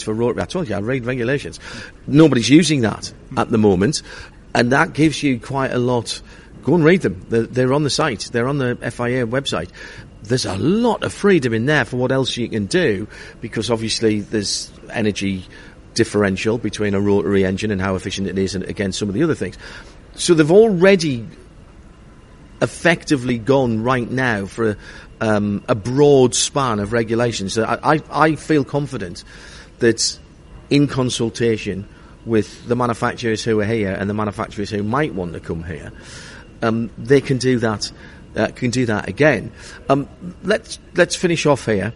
for rotary. I told you, I read regulations. Nobody's using that at the moment, and that gives you quite a lot. Go and read them. They're on the site. They're on the FIA website. There's a lot of freedom in there for what else you can do, because obviously there's energy differential between a rotary engine and how efficient it is against some of the other things. So they've already effectively gone right now for a broad span of regulations. So I feel confident that in consultation with the manufacturers who are here and the manufacturers who might want to come here, they can do that. Again. Let's finish off here.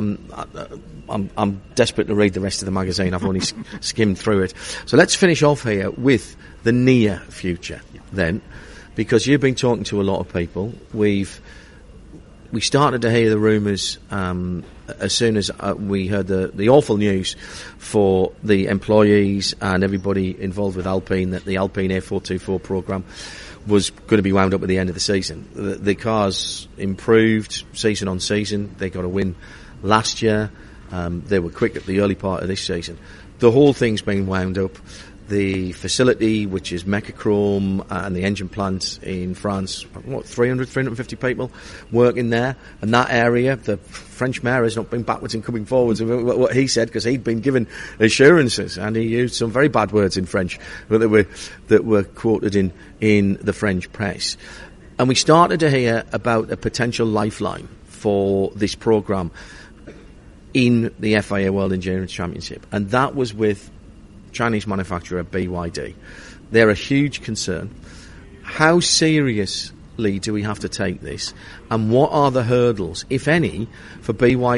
I'm desperate to read the rest of the magazine. I've only skimmed through it. So let's finish off here with the near future then, because you've been talking to a lot of people. We started to hear the rumours as soon as we heard the awful news for the employees and everybody involved with Alpine, that the Alpine A424 programme was going to be wound up at the end of the season. The cars improved season on season. They got a win last year. They were quick at the early part of this season. The whole thing's been wound up. The facility, which is Mecachrome, and the engine plant in France, 350 people working there. And that area, the French mayor has not been backwards and coming forwards with what he said, because he'd been given assurances, and he used some very bad words in French that were quoted in the French press. And we started to hear about a potential lifeline for this programme in the FIA World Endurance Championship, and that was with Chinese manufacturer BYD. They're a huge concern. How seriously do we have to take this, and what are the hurdles, if any, for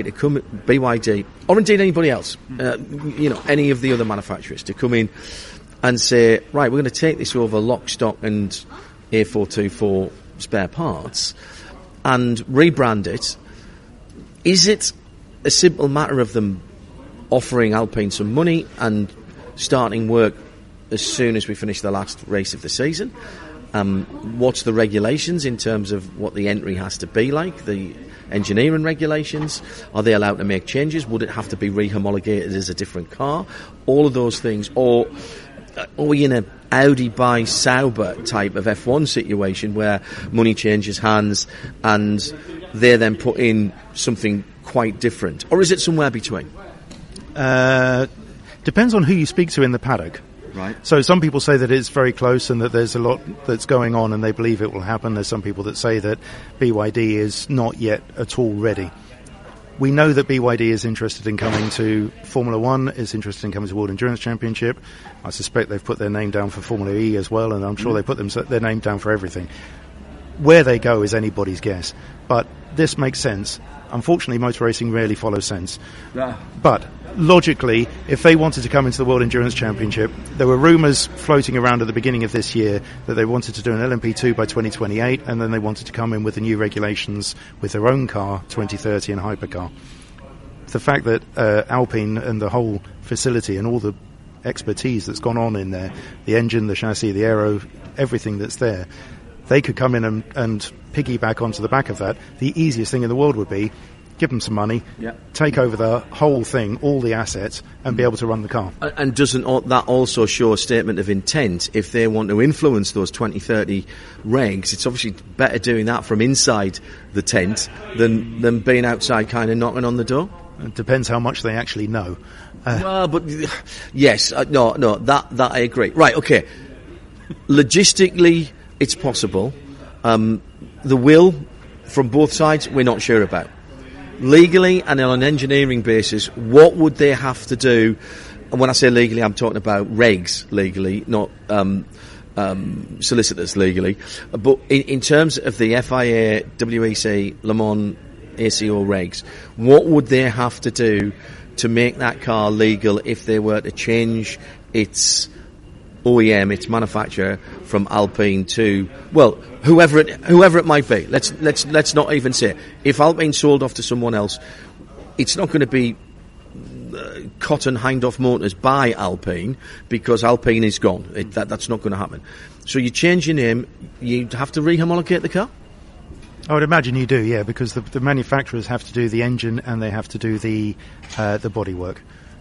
BYD or indeed anybody else, any of the other manufacturers, to come in and say, right, we're going to take this over lock, stock and A424 spare parts and rebrand it? Is it a simple matter of them offering Alpine some money and starting work as soon as we finish the last race of the season? What's the regulations in terms of what the entry has to be like, the engineering regulations? Are they allowed to make changes? Would it have to be re-homologated as a different car? All of those things. Or are we in a Audi by Sauber type of F1 situation where money changes hands and they then put in something quite different? Or is it somewhere between? Depends on who you speak to in the paddock. Right. So some people say that it's very close and that there's a lot that's going on and they believe it will happen. There's some people that say that BYD is not yet at all ready. We know that BYD is interested in coming to Formula One, is interested in coming to World Endurance Championship. I suspect they've put their name down for Formula E as well, and I'm sure they put their name down for everything. Where they go is anybody's guess. But this makes sense. Unfortunately, motor racing rarely follows sense. Yeah. But logically, if they wanted to come into the World Endurance Championship, there were rumours floating around at the beginning of this year that they wanted to do an LMP2 by 2028, and then they wanted to come in with the new regulations with their own car, 2030 and hypercar. The fact that Alpine and the whole facility and all the expertise that's gone on in there, the engine, the chassis, the aero, everything that's there, they could come in and piggyback onto the back of that. The easiest thing in the world would be give them some money, take over the whole thing, all the assets, and be able to run the car. And doesn't that also show a statement of intent? If they want to influence those 2030 regs, it's obviously better doing that from inside the tent than being outside kind of knocking on the door. It depends how much they actually know. Well, but yes, no, that I agree. Right, okay. Logistically, it's possible. The will from both sides, we're not sure about. Legally and on an engineering basis, what would they have to do? And when I say legally, I'm talking about regs legally, not solicitors legally. But in terms of the FIA, WEC, Le Mans, ACO regs, what would they have to do to make that car legal if they were to change its OEM, its manufacturer, from Alpine to, well, whoever it might be. Let's not even say. If Alpine sold off to someone else, it's not going to be Cotton Hindhaugh Motors by Alpine, because Alpine is gone. That's not going to happen. So you change your name, you have to re-homologate the car? I would imagine you do, yeah, because the manufacturers have to do the engine and they have to do the bodywork.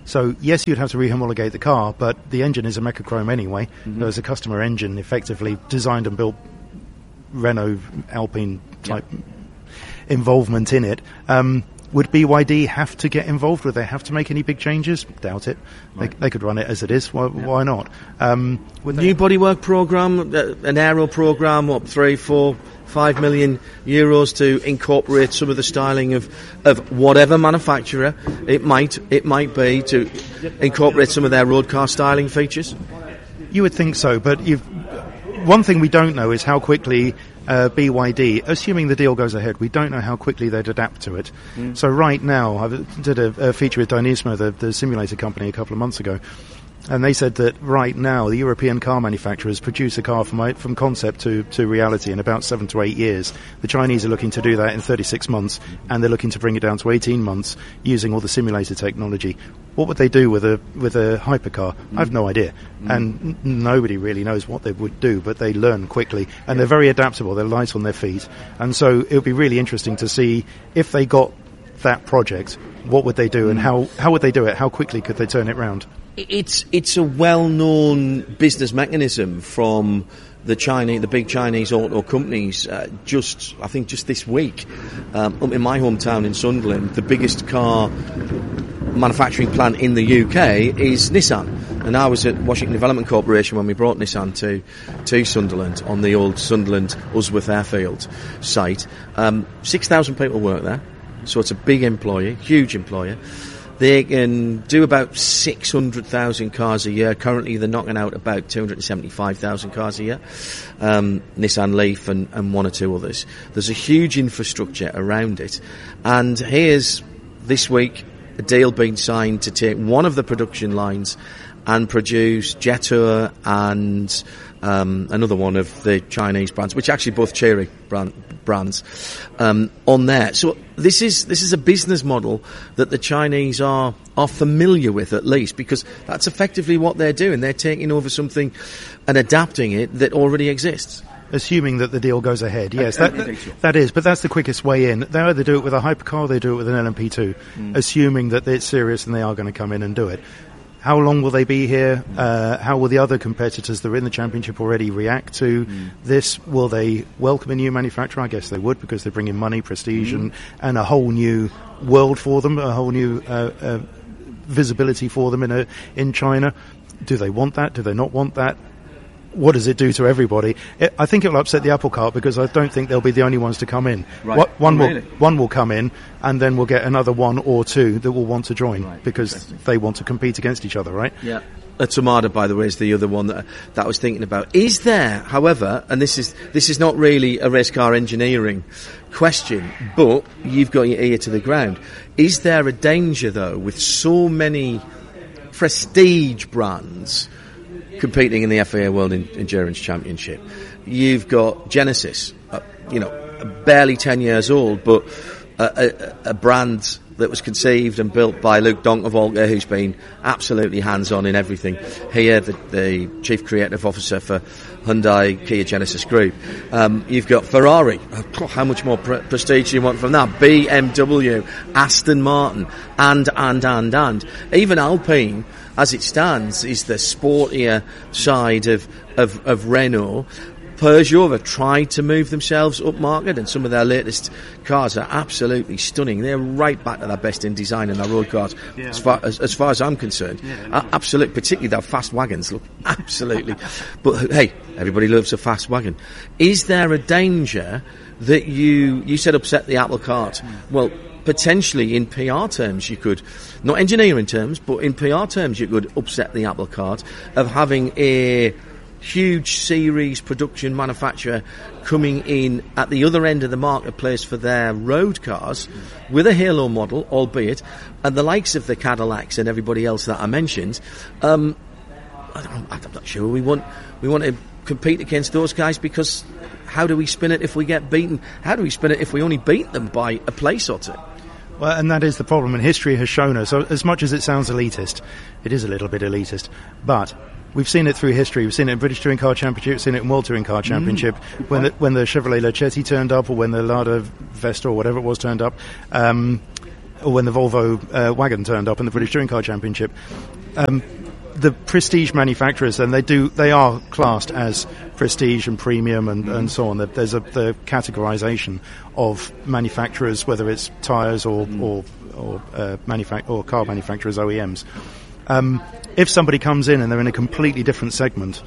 So yes, you'd have to rehomologate the car, but the engine is a Mecachrome anyway. There's a customer engine effectively designed and built Renault Alpine type involvement in it. Would BYD have to get involved? Would they have to make any big changes? Doubt it. Right. They could run it as it is. Why not? New bodywork program, an aero program, what, 3, 4, 5 million euros to incorporate some of the styling of whatever manufacturer it might be, to incorporate some of their road car styling features? You would think so, but one thing we don't know is how quickly BYD, assuming the deal goes ahead, we don't know how quickly they'd adapt to it. So right now, I did a feature with Dynismo, the simulator company, a couple of months ago, and they said that right now the European car manufacturers produce a car from concept to reality in about 7 to 8 years. The Chinese are looking to do that in 36 months, and they're looking to bring it down to 18 months using all the simulator technology. What would they do with a hypercar? I have no idea, and nobody really knows what they would do, but they learn quickly, and they're very adaptable. They're light on their feet, and so it would be really interesting to see if they got that project, what would they do, and how would they do it? How quickly could they turn it round? It's a well-known business mechanism from the big Chinese auto companies. Just this week, up in my hometown in Sunderland, the biggest car manufacturing plant in the UK is Nissan. And I was at Washington Development Corporation when we brought Nissan to Sunderland on the old Sunderland Usworth Airfield site. 6,000 people work there, so it's a big employer, huge employer. They can do about 600,000 cars a year. Currently, they're knocking out about 275,000 cars a year. Nissan Leaf and one or two others. There's a huge infrastructure around it. And here's, this week, a deal being signed to take one of the production lines and produce Jetour and another one of the Chinese brands, which actually both Chery brands, on there. So this is a business model that the Chinese are familiar with, at least, because that's effectively what they're doing. They're taking over something and adapting it that already exists. Assuming that the deal goes ahead, yes, that is, but that's the quickest way in. They either do it with a hypercar, or they do it with an LMP2, assuming that it's serious and they are going to come in and do it. How long will they be here? How will the other competitors that are in the championship already react to this? Will they welcome a new manufacturer? I guess they would, because they bring in money, prestige, and a whole new world for them, a whole new visibility for them in China. Do they want that? Do they not want that? What does it do to everybody? I think it will upset the apple cart, because I don't think they'll be the only ones to come in. Right. One will come in, and then we'll get another one or two that will want to join, because they want to compete against each other, right? Yeah. Tomada, by the way, is the other one that I was thinking about. Is there, however, and this is not really a race car engineering question, but you've got your ear to the ground. Is there a danger, though, with so many prestige brands competing in the FIA World Endurance Championship? You've got Genesis, barely 10 years old, but a brand that was conceived and built by Luc Donckerwolke, who's been absolutely hands-on in everything. Here, the Chief Creative Officer for Hyundai Kia Genesis Group. You've got Ferrari. How much more prestige do you want from that? BMW, Aston Martin, and. Even Alpine, as it stands, is the sportier side of Renault. Peugeot have tried to move themselves up market, and some of their latest cars are absolutely stunning. They're right back to their best in design in their road cars, as far as I'm concerned. Absolutely, particularly their fast wagons look absolutely. But hey, everybody loves a fast wagon. Is there a danger that you said upset the apple cart? Well, potentially in PR terms you could, not engineering terms, but in PR terms you could upset the apple cart of having a huge series production manufacturer coming in at the other end of the marketplace for their road cars with a halo model, albeit, and the likes of the Cadillacs and everybody else that I mentioned. I'm not sure we want to compete against those guys, because how do we spin it if we get beaten? How do we spin it if we only beat them by a place or two? Well, and that is the problem, and history has shown us. So as much as it sounds elitist, it is a little bit elitist, but we've seen it through history. We've seen it in British Touring Car Championship, we've seen it in World Touring Car Championship, when the Chevrolet Lachetti turned up, or when the Lada Vesta or whatever it was turned up, or when the Volvo wagon turned up in the British Touring Car Championship. The prestige manufacturers, and they are classed as prestige and premium and so on. There's the categorization of manufacturers, whether it's tyres or car manufacturers, OEMs. If somebody comes in and they're in a completely different segment,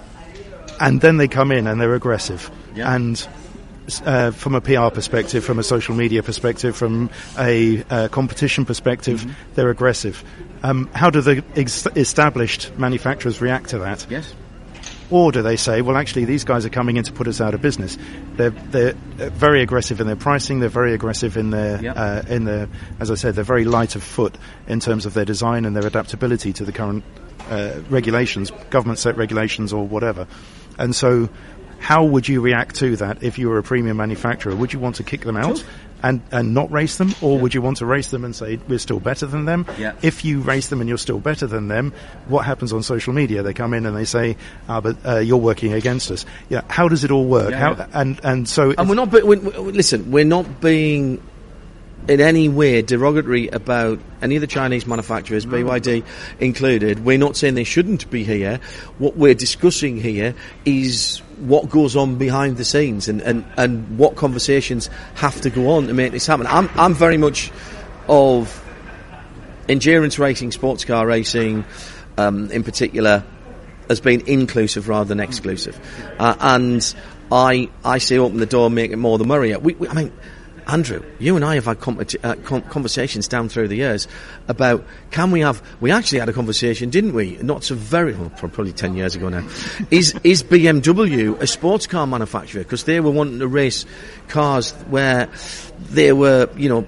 and then they come in and they're aggressive, and from a PR perspective, from a social media perspective, from a competition perspective, they're aggressive. How do the established manufacturers react to that? Yes. Or do they say, well, actually, these guys are coming in to put us out of business? They're very aggressive in their pricing. They're very aggressive in their, as I said, they're very light of foot in terms of their design and their adaptability to the current regulations, government-set regulations or whatever. And so, how would you react to that if you were a premium manufacturer? Would you want to kick them out and not race them, or would you want to race them and say we're still better than them? If you race them and you're still better than them, what happens on social media? They come in and they say, but you're working against us. How does it all work? And we're not. Listen, we're not being in any way derogatory about any of the Chinese manufacturers, BYD included. We're not saying they shouldn't be here. What we're discussing here is what goes on behind the scenes and what conversations have to go on to make this happen. I'm very much of endurance racing, sports car racing, in particular, as being inclusive rather than exclusive. And I say open the door, make it more the merrier. I mean, Andrew, you and I have had conversations down through the years about we actually had a conversation, didn't we? Not so probably 10 years ago now. Is BMW a sports car manufacturer? Because they were wanting to race cars where they were,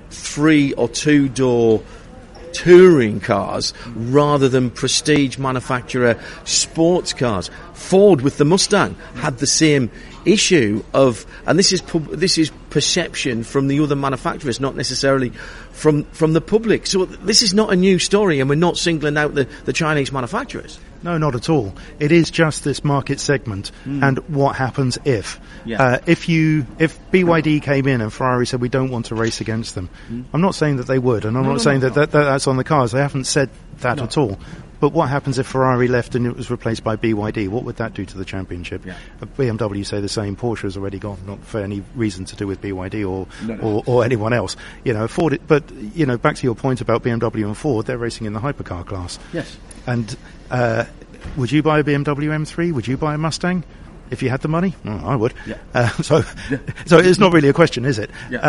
3 or 2-door touring cars rather than prestige manufacturer sports cars. Ford with the Mustang had the same issue of, and this is perception from the other manufacturers, not necessarily from the public. So this is not a new story, and we're not singling out the Chinese manufacturers. No, not at all. It is just this market segment and what happens if. If BYD came in and Ferrari said we don't want to race against them, I'm not saying that they would, and I'm not saying that that's on the cards. They haven't said that at all. But what happens if Ferrari left and it was replaced by BYD? What would that do to the championship? BMW say the same. Porsche has already gone, not for any reason to do with BYD or anyone else. Ford. But back to your point about BMW and Ford, they're racing in the hypercar class. Yes. And would you buy a BMW M3? Would you buy a Mustang? If you had the money? I would. So it's not really a question, is it?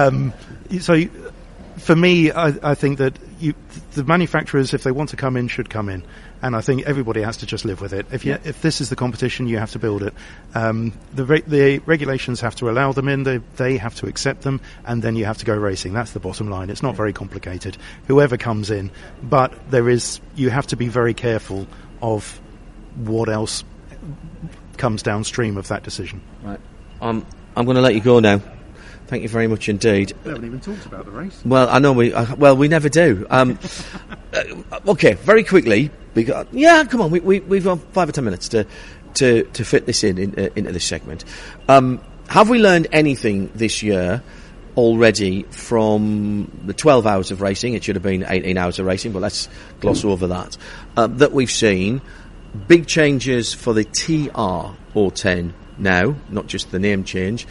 So for me, I think that the manufacturers, if they want to come in, should come in. And I think everybody has to just live with it. If this is the competition, you have to build it. The regulations have to allow them in. They have to accept them, and then you have to go racing. That's the bottom line. It's not very complicated. Whoever comes in, but you have to be very careful of what else comes downstream of that decision. Right. I'm going to let you go now. Thank you very much indeed. We haven't even talked about the race. Well, I know we never do. Okay, very quickly. Come on. We've got 5 or 10 minutes to fit this into this segment. Have we learned anything this year already from the 12 hours of racing? It should have been 18 hours of racing, but let's gloss over that. That we've seen big changes for the TR010 now, not just the name change.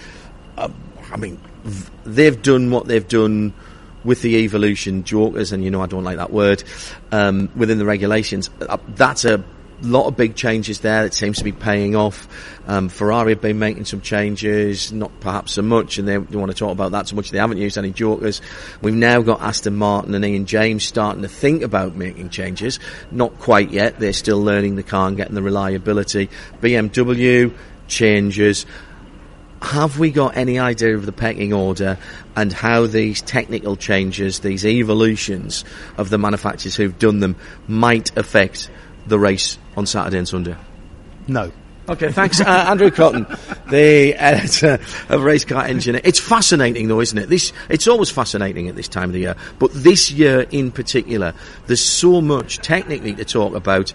They've done what they've done with the evolution jokers, and I don't like that word, within the regulations. That's a lot of big changes there. It seems to be paying off. Ferrari have been making some changes, not perhaps so much, and they want to talk about that so much. They haven't used any jokers. We've now got Aston Martin and Ian James starting to think about making changes. Not quite yet. They're still learning the car and getting the reliability. BMW changes. Have we got any idea of the pecking order and how these technical changes, these evolutions of the manufacturers who've done them, might affect the race on Saturday and Sunday? No. Okay, thanks, Andrew Cotton, the editor of Race Car Engineer. It's fascinating, though, isn't it? It's always fascinating at this time of the year, but this year in particular, there's so much technically to talk about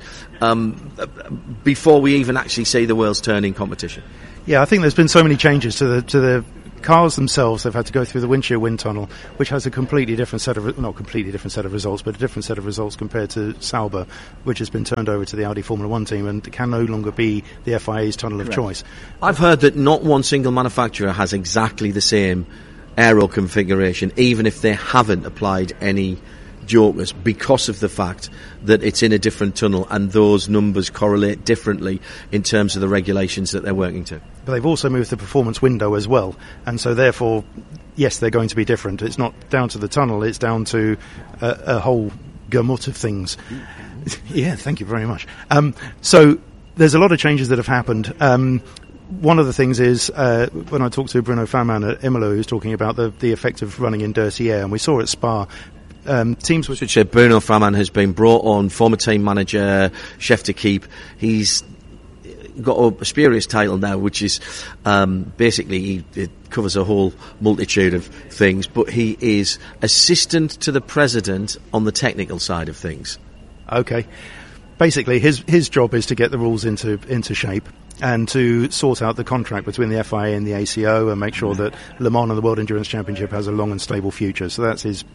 before we even actually see the wheels turn in competition. Yeah, I think there's been so many changes to the cars themselves, they've had to go through the windshield wind tunnel, which has a completely different set of, not completely different set of results, but a different set of results compared to Sauber, which has been turned over to the Audi Formula 1 team and can no longer be the FIA's tunnel of choice. I've heard that not one single manufacturer has exactly the same aero configuration, even if they haven't applied any jokers, because of the fact that it's in a different tunnel and those numbers correlate differently in terms of the regulations that they're working to. But they've also moved the performance window as well, and so therefore, yes, they're going to be different. It's not down to the tunnel, it's down to a whole gamut of things. Yeah, thank you very much. So there's a lot of changes that have happened. One of the things is, when I talked to Bruno Fairman at Imola, who's talking about the effect of running in dirty air, and we saw at Spa, teams which Bruno Fairman has been brought on, former team manager, chef de keep. He's got a spurious title now, which is basically it covers a whole multitude of things, but he is assistant to the president on the technical side of things. Okay. Basically, his job is to get the rules into shape and to sort out the contract between the FIA and the ACO and make sure that Le Mans and the World Endurance Championship has a long and stable future. So that's his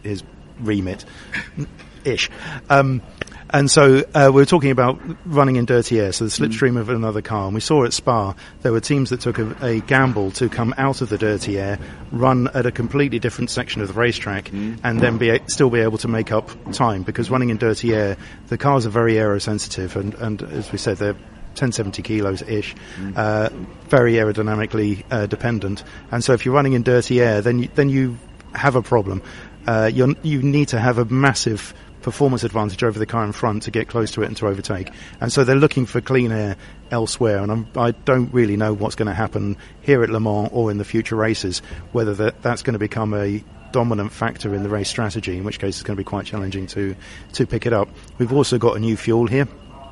remit-ish. And so we were talking about running in dirty air, so the slipstream of another car. And we saw at Spa there were teams that took a gamble to come out of the dirty air, run at a completely different section of the racetrack, and then still be able to make up time. Because running in dirty air, the cars are very aerosensitive, and as we said, they're 1070 kilos-ish, very aerodynamically dependent. And so if you're running in dirty air, then you have a problem. You need to have a massive performance advantage over the car in front to get close to it and to overtake. And so they're looking for clean air elsewhere, and I don't really know what's going to happen here at Le Mans or in the future races, whether that's going to become a dominant factor in the race strategy, in which case it's going to be quite challenging to pick it up. We've also got a new fuel here.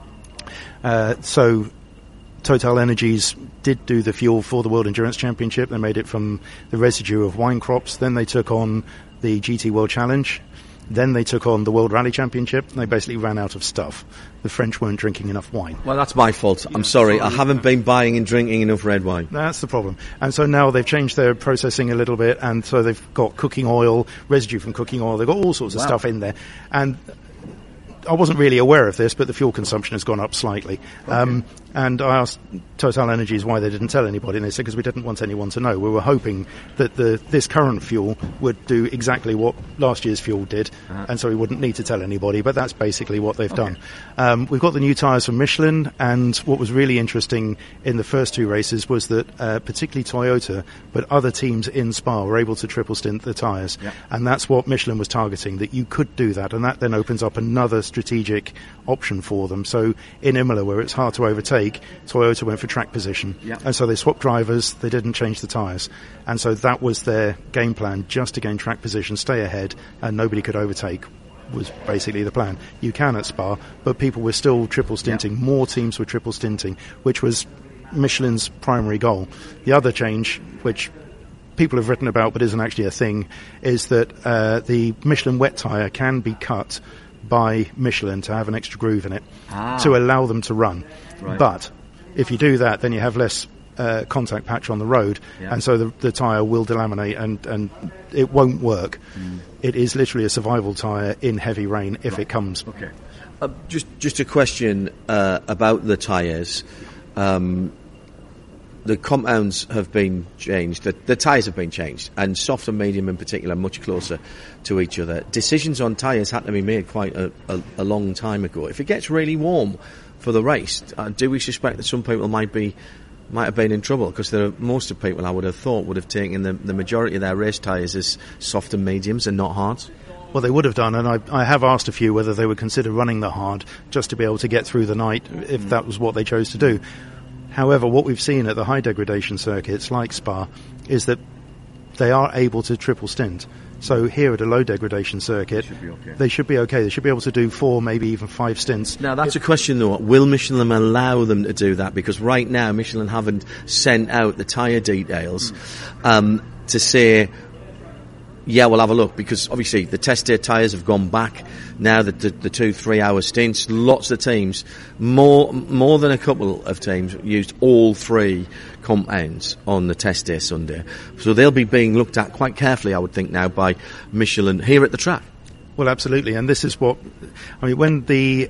So Total Energies did do the fuel for the World Endurance Championship. They made it from the residue of wine crops. Then they took on the GT World Challenge. Then they took on the World Rally Championship. They basically ran out of stuff. The French weren't drinking enough wine. Well, that's my fault. I'm sorry. I haven't been buying and drinking enough red wine. That's the problem. And so now they've changed their processing a little bit, and so they've got cooking oil, residue from cooking oil. They've got all sorts of stuff in there. And I wasn't really aware of this, but the fuel consumption has gone up slightly. Okay. And I asked Total Energies why they didn't tell anybody, and they said because we didn't want anyone to know. We were hoping that this current fuel would do exactly what last year's fuel did, and so we wouldn't need to tell anybody, but that's basically what they've done. We've got the new tyres from Michelin, and what was really interesting in the first two races was that particularly Toyota, but other teams in Spa were able to triple stint the tyres, and that's what Michelin was targeting, that you could do that, and that then opens up another strategic option for them. So in Imola, where it's hard to overtake, Toyota went for track position, and so they swapped drivers, they didn't change the tyres, and so that was their game plan, just to gain track position, stay ahead, and nobody could overtake was basically the plan. You can at Spa, but people were still triple stinting, more teams were triple stinting, which was Michelin's primary goal. The other change, which people have written about but isn't actually a thing, is that the Michelin wet tyre can be cut by Michelin to have an extra groove in it to allow them to run. Right. But if you do that, then you have less contact patch on the road, and so the tyre will delaminate and it won't work. It is literally a survival tyre in heavy rain if it comes. Okay. Just a question about the tyres. The compounds have been changed, the tyres have been changed, and soft and medium in particular much closer to each other. Decisions on tyres had to be made quite a long time ago. If it gets really warm for the race, do we suspect that some people might have been in trouble? Because most of people, I would have thought, would have taken the majority of their race tyres as soft and mediums and not hards. Well, they would have done, and I have asked a few whether they would consider running the hard just to be able to get through the night if that was what they chose to do. However, what we've seen at the high degradation circuits like Spa is that they are able to triple stint. So here at a low degradation circuit, they should be okay. They should be able to do 4, maybe even 5 stints. Now, that's a question, though. Will Michelin allow them to do that? Because right now, Michelin haven't sent out the tyre details to say, Yeah, we'll have a look, because obviously the test day tyres have gone back now, the 2-3 hour stints. Lots of teams, more than a couple of teams, used all 3 compounds on the test day Sunday. So they'll be being looked at quite carefully, I would think, now by Michelin here at the track. Well, absolutely, and this is what... I mean, when the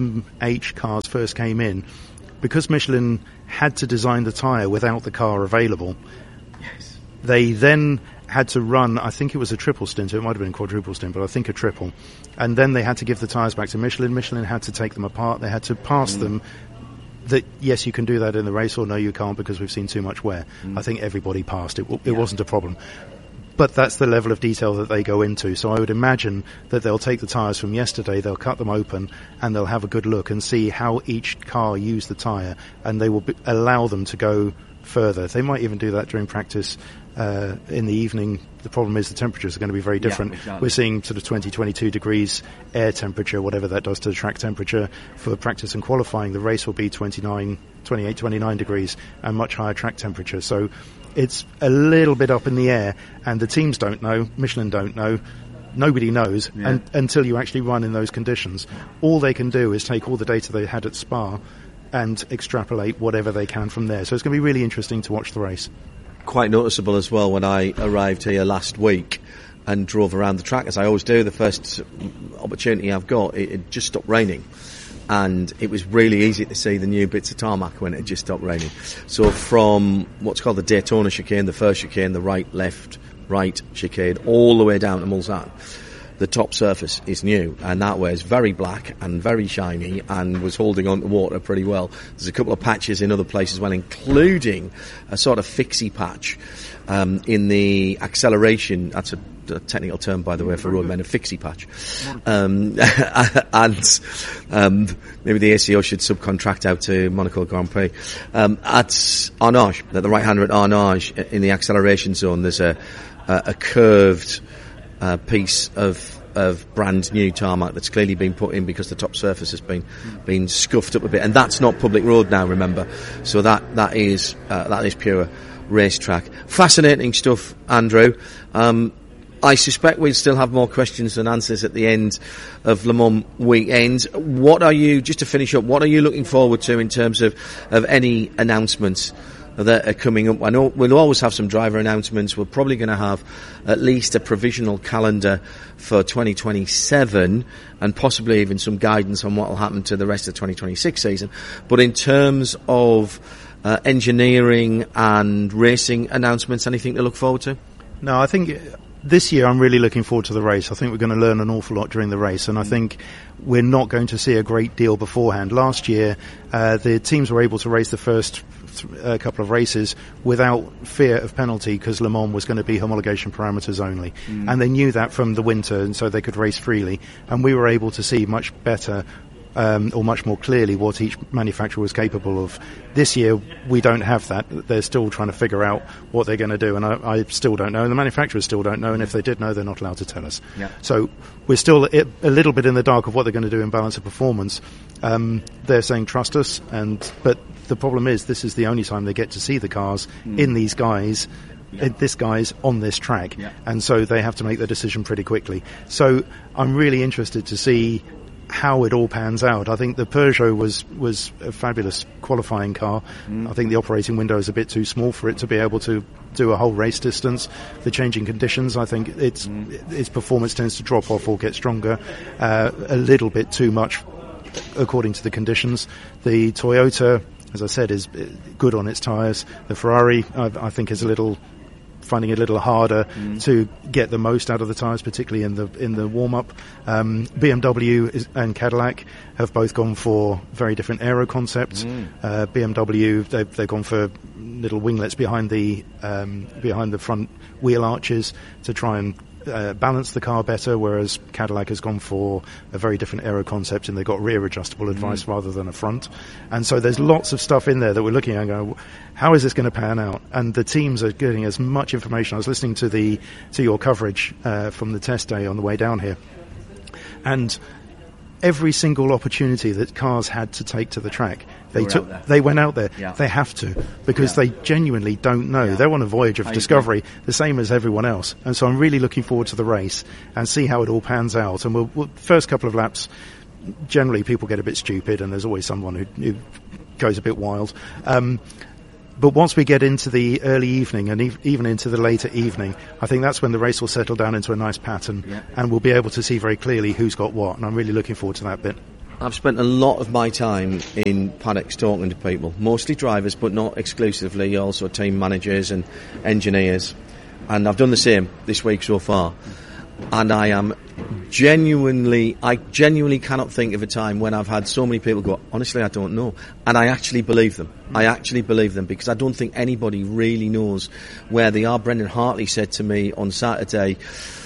LMH cars first came in, because Michelin had to design the tyre without the car available, Yes. they then had to run, I think it was a triple stint, it might have been a quadruple stint, but I think a triple. And then they had to give the tyres back to Michelin. Michelin had to take them apart. They had to pass them that, yes, you can do that in the race, or no, you can't, because we've seen too much wear. I think everybody passed. It wasn't a problem. But that's the level of detail that they go into. So I would imagine that they'll take the tyres from yesterday, they'll cut them open, and they'll have a good look and see how each car used the tyre, and they will allow them to go further. They might even do that during practice in the evening. The problem is the temperatures are going to be very different. Yeah, exactly. We're seeing sort of 20-22 degrees air temperature, whatever that does to the track temperature. For practice and qualifying, the race will be 28, 29 degrees and much higher track temperature. So it's a little bit up in the air, and the teams don't know, Michelin don't know, nobody knows until you actually run in those conditions. All they can do is take all the data they had at Spa and extrapolate whatever they can from there. So it's going to be really interesting to watch the race. Quite noticeable as well when I arrived here last week and drove around the track, as I always do. The first opportunity I've got, it just stopped raining, and it was really easy to see the new bits of tarmac when it just stopped raining. So from what's called the Daytona chicane, the first chicane, the right, left, right chicane, all the way down to Mulsanne, the top surface is new, and that way is very black and very shiny and was holding on to water pretty well. There's a couple of patches in other places as well, including a sort of fixie patch in the acceleration. That's a technical term, by the way, for roadmen, a fixie patch. And maybe the ACO should subcontract out to Monaco Grand Prix. At Arnage, at the right-hander at Arnage, in the acceleration zone, there's a curved piece of brand new tarmac that's clearly been put in because the top surface has been scuffed up a bit, and that's not public road now, remember. So that is pure racetrack. Fascinating stuff, Andrew. I suspect we'll still have more questions than answers at the end of Le Mans weekend. What are you, just to finish up, what are you looking forward to in terms of any announcements that are coming up? I know we'll always have some driver announcements. We're probably going to have at least a provisional calendar for 2027 and possibly even some guidance on what will happen to the rest of the 2026 season. But in terms of engineering and racing announcements, anything to look forward to? No, I think this year I'm really looking forward to the race. I think we're going to learn an awful lot during the race, and I think we're not going to see a great deal beforehand. Last year, the teams were able to race the first couple of races without fear of penalty because Le Mans was going to be homologation parameters only. And they knew that from the winter, and so they could race freely. And we were able to see much better or much more clearly what each manufacturer was capable of. This year, we don't have that. They're still trying to figure out what they're going to do, and I still don't know, and the manufacturers still don't know, and if they did know, they're not allowed to tell us. Yeah. So we're still a little bit in the dark of what they're going to do in balance of performance. They're saying trust us, but the problem is this is the only time they get to see the cars in these guys. Yeah. This guy's on this track, and so they have to make their decision pretty quickly. So I'm really interested to see how it all pans out. I think the Peugeot was a fabulous qualifying car. I think the operating window is a bit too small for it to be able to do a whole race distance. The changing conditions, I think its performance tends to drop off or get stronger a little bit too much according to the conditions. The Toyota, as I said, is good on its tyres. The Ferrari, I think, is finding it a little harder to get the most out of the tyres, particularly in the warm-up. BMW and Cadillac have both gone for very different aero concepts. BMW, they've gone for little winglets behind the front wheel arches to try and balance the car better, whereas Cadillac has gone for a very different aero concept, and they've got rear adjustable advice rather than a front. And so there's lots of stuff in there that we're looking at and going, how is this going to pan out? And the teams are getting as much information. I was listening to your coverage from the test day on the way down here, and every single opportunity that cars had to take to the track, They went out there. Yeah. They have to, because they genuinely don't know. Yeah. They're on a voyage of discovery, the same as everyone else. And so I'm really looking forward to the race and see how it all pans out. And we'll first couple of laps, generally people get a bit stupid, and there's always someone who goes a bit wild. But once we get into the early evening and even into the later evening, I think that's when the race will settle down into a nice pattern, and we'll be able to see very clearly who's got what, and I'm really looking forward to that bit. I've spent a lot of my time in paddocks talking to people, mostly drivers, but not exclusively, also team managers and engineers. And I've done the same this week so far. And I genuinely cannot think of a time when I've had so many people go, honestly, I don't know. And I actually believe them. I actually believe them, because I don't think anybody really knows where they are. Brendan Hartley said to me on Saturday,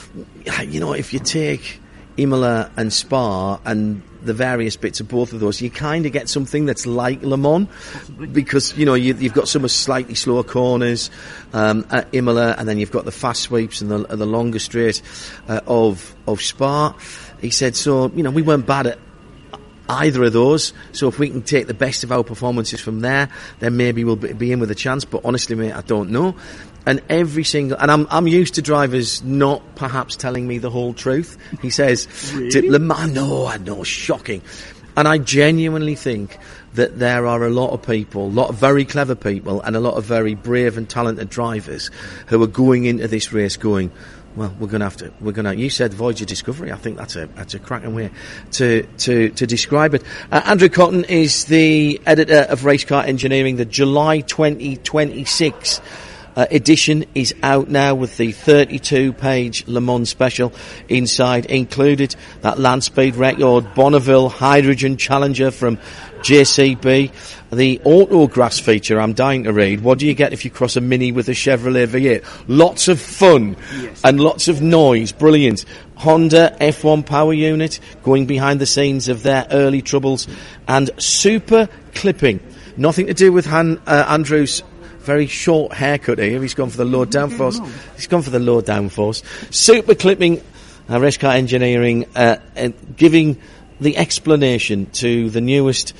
if you take Imola and Spa and the various bits of both of those, you kind of get something that's like Le Mans, because you've got some slightly slower corners at Imola, and then you've got the fast sweeps and the longer straight of Spa. He said, so we weren't bad at either of those, so if we can take the best of our performances from there, then maybe we'll be in with a chance. But honestly, mate, I don't know. And I'm used to drivers not perhaps telling me the whole truth. He says, really? Le Mans, I know, shocking. And I genuinely think that there are a lot of people, a lot of very clever people, and a lot of very brave and talented drivers who are going into this race going, well, we're going to, you said Voyage of Discovery. I think that's a cracking way to describe it. Andrew Cotton is the editor of Race Car Engineering. The July 2026 edition is out now with the 32-page Le Mans special inside included. That land speed record, Bonneville Hydrogen Challenger from JCB. The autographs feature, I'm dying to read. What do you get if you cross a Mini with a Chevrolet V8? Lots of fun and lots of noise. Brilliant. Honda F1 power unit going behind the scenes of their early troubles. And super clipping. Nothing to do with Andrew's very short haircut here. He's gone for the low downforce. He's gone for the low downforce. Super clipping, Race Car Engineering, giving the explanation to the newest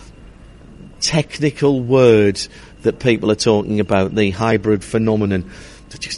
technical words that people are talking about, the hybrid phenomenon, just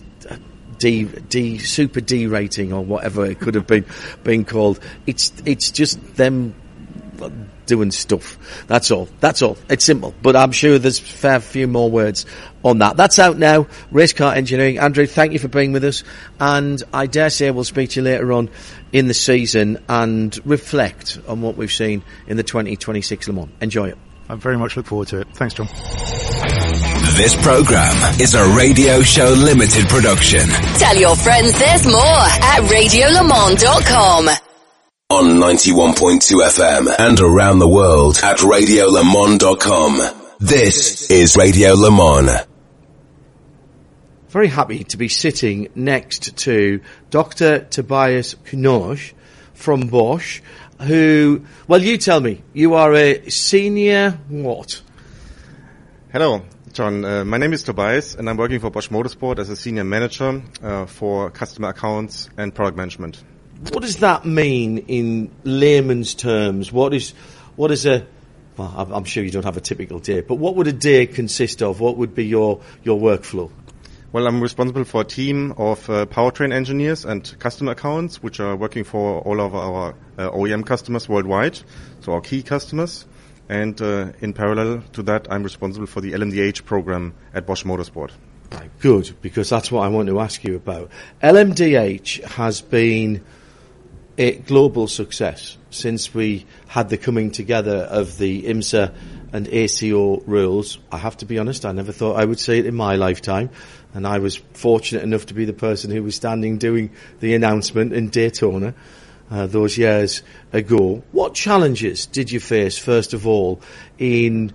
super D rating or whatever it could have been called. It's just them doing stuff. That's all. It's simple. But I'm sure there's a fair few more words on that. That's out now. Race Car Engineering. Andrew, thank you for being with us. And I dare say we'll speak to you later on in the season and reflect on what we've seen in the 2026 Le Mans. Enjoy it. I very much look forward to it. Thanks, John. This program is a Radio Show Limited production. Tell your friends there's more at radiolemans.com. On 91.2 FM and around the world at radiolemans.com. This is Radio Le Mans. Very happy to be sitting next to Dr. Tobias Knosch from Bosch, who, well, you tell me, you are a senior what? Hello, John. My name is Tobias, and I'm working for Bosch Motorsport as a senior manager for customer accounts and product management. What does that mean in layman's terms? What is a, well, I'm sure you don't have a typical day, but what would a day consist of? What would be your workflow? Well, I'm responsible for a team of powertrain engineers and customer accounts, which are working for all of our OEM customers worldwide, so our key customers. And in parallel to that, I'm responsible for the LMDH program at Bosch Motorsport. Good, because that's what I want to ask you about. LMDH has been a global success since we had the coming together of the IMSA and ACO rules. I have to be honest, I never thought I would see it in my lifetime, and I was fortunate enough to be the person who was standing doing the announcement in Daytona those years ago. What challenges did you face, first of all, in,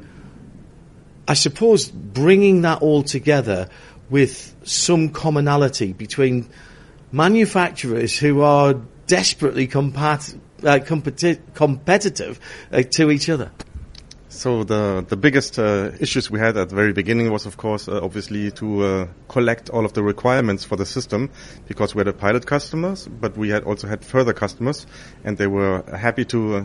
I suppose, bringing that all together with some commonality between manufacturers who are desperately competitive to each other? So the biggest issues we had at the very beginning was, of course, obviously to collect all of the requirements for the system, because we had a pilot customers, but we had also had further customers, and they were happy to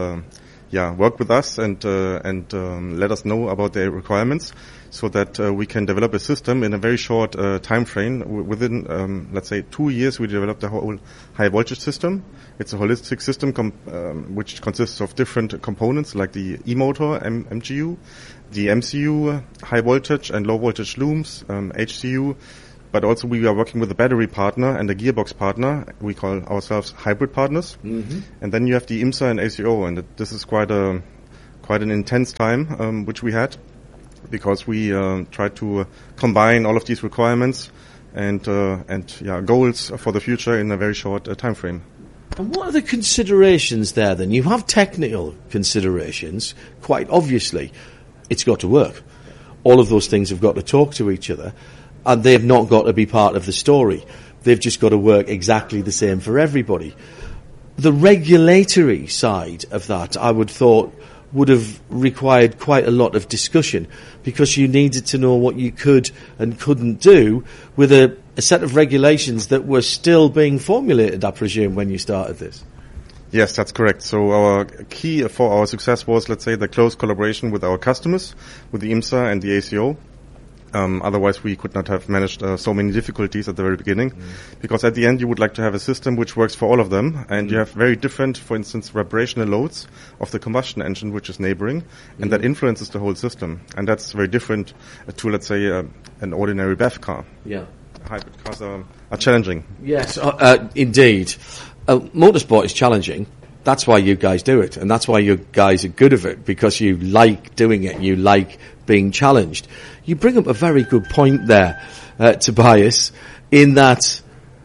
work with us and let us know about their requirements, so that we can develop a system in a very short time frame. Within, let's say, 2 years, we developed a whole high voltage system. It's a holistic system which consists of different components like the e-motor, MGU, the MCU, high voltage and low voltage looms, HCU. But also we are working with a battery partner and a gearbox partner. We call ourselves hybrid partners. Mm-hmm. And then you have the IMSA and ACO, and this is quite an intense time which we had, because we tried to combine all of these requirements and goals for the future in a very short time frame. And what are the considerations there then? You have technical considerations, quite obviously. It's got to work. All of those things have got to talk to each other, and they've not got to be part of the story. They've just got to work exactly the same for everybody. The regulatory side of that, I would thought, would have required quite a lot of discussion, because you needed to know what you could and couldn't do with a set of regulations that were still being formulated, I presume, when you started this. Yes, that's correct. So our key for our success was, let's say, the close collaboration with our customers, with the IMSA and the ACO. Otherwise, we could not have managed so many difficulties at the very beginning, because at the end you would like to have a system which works for all of them, and you have very different, for instance, vibrational loads of the combustion engine, which is neighboring, and that influences the whole system, and that's very different to, let's say, an ordinary BEV car. Yeah, hybrid cars are challenging. Yes, indeed. Motorsport is challenging. That's why you guys do it, and that's why you guys are good at it, because you like doing it, you like being challenged. You bring up a very good point there, Tobias, in that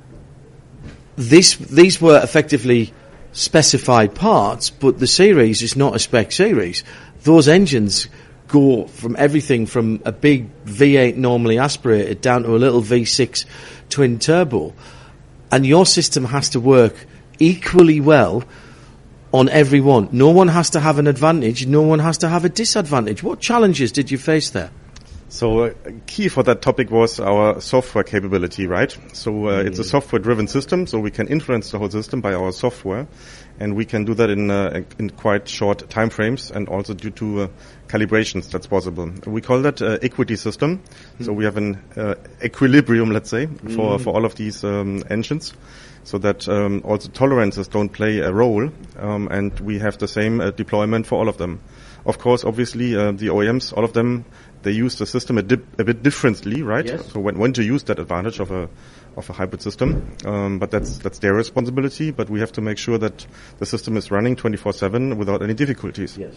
these were effectively specified parts, but the series is not a spec series. Those engines go from everything from a big V8 normally aspirated down to a little V6 twin turbo, and your system has to work equally well on every one. No one has to have an advantage, no one has to have a disadvantage. What challenges did you face there? So key for that topic was our software capability, right? So it's a software-driven system, so we can influence the whole system by our software, and we can do that in quite short time frames, and also due to calibrations that's possible. We call that equity system. So we have an equilibrium, let's say, for all of these engines, so that also tolerances don't play a role, and we have the same deployment for all of them. Of course, obviously, the OEMs, all of them, they use the system a bit differently, right? Yes. So when to use that advantage of a hybrid system, but that's their responsibility. But we have to make sure that the system is running 24/7 without any difficulties. Yes.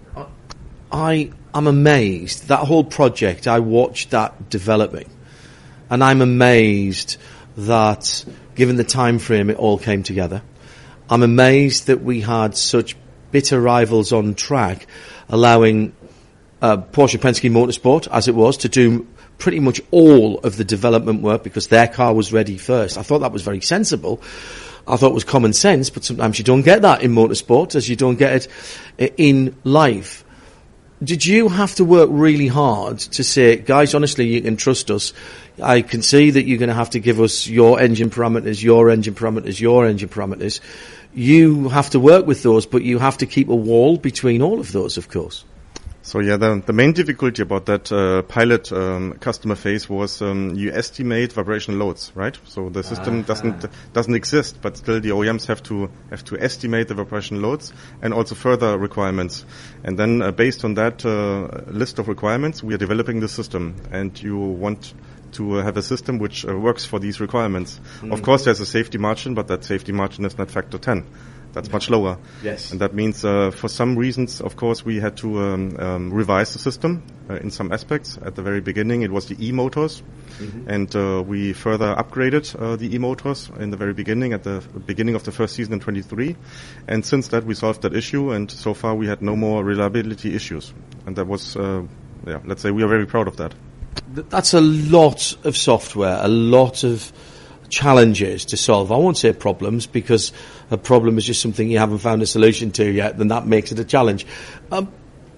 I am amazed. That whole project, I watched that developing, and I'm amazed that, given the time frame, it all came together. I'm amazed that we had such bitter rivals on track, allowing Porsche Penske Motorsport, as it was, to do pretty much all of the development work because their car was ready first. I thought that was very sensible. I thought it was common sense, but sometimes you don't get that in motorsport, as you don't get it in life. Did you have to work really hard to say, guys, honestly, you can trust us. I can see that you're going to have to give us your engine parameters, your engine parameters, your engine parameters. You have to work with those, but you have to keep a wall between all of those, of course. So yeah, the main difficulty about that pilot customer phase was you estimate vibrational loads, right? So the system doesn't exist, but still the OEMs have to estimate the vibrational loads and also further requirements. And then based on that list of requirements, we are developing the system. And you want to have a system which works for these requirements. Mm-hmm. Of course, there's a safety margin, but that safety margin is not factor 10. That's much lower. Yes. And that means, for some reasons, of course, we had to revise the system in some aspects. At the very beginning, it was the e-motors. Mm-hmm. And we further upgraded the e-motors in the very beginning, at the beginning of the first season in 23. And since that, we solved that issue, and so far we had no more reliability issues. And that was, let's say we are very proud of that. That's a lot of software, a lot of challenges to solve. I won't say problems, because a problem is just something you haven't found a solution to yet, then that makes it a challenge.